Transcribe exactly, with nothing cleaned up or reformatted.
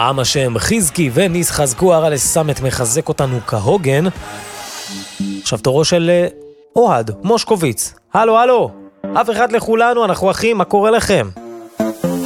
עם השם חזקי וניס חזקו הרע לסמת מחזק אותנו כהוגן. עכשיו תורו של אוהד מושקוביץ. הלו הלו, אף אחד לכולנו, אנחנו אחים, מה קורה לכם?